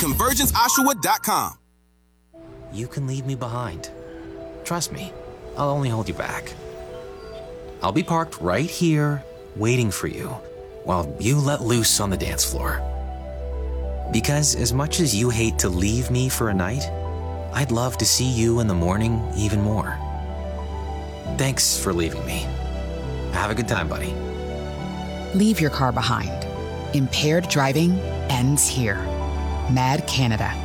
ConvergenceOshawa.com. You can leave me behind. Trust me, I'll only hold you back. I'll be parked right here, waiting for you, while you let loose on the dance floor. Because as much as you hate to leave me for a night, I'd love to see you in the morning even more. Thanks for leaving me. Have a good time, buddy. Leave your car behind. Impaired driving ends here. MAD Canada.